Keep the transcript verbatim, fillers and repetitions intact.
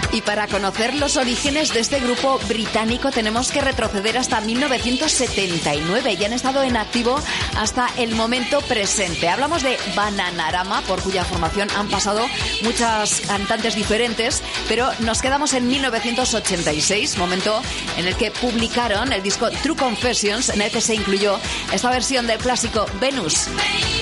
Y para conocer los orígenes de este grupo británico tenemos que retroceder hasta mil novecientos setenta y nueve y han estado en activo hasta el momento presente. Hablamos de Bananarama, por cuya formación han pasado muchas cantantes diferentes, pero nos quedamos en mil novecientos ochenta y seis, momento en el que publicaron el disco True Confessions, en el que se incluyó esta versión del clásico Venus.